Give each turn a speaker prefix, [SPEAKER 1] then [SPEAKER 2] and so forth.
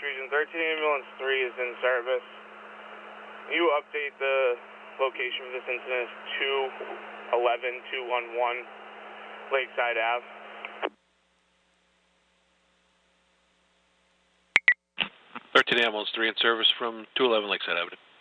[SPEAKER 1] Region 13 Ambulance 3 is in service. You update the location of this incident is 211-211 Lakeside Ave.
[SPEAKER 2] 13 Ambulance 3 in service from 211 Lakeside Avenue.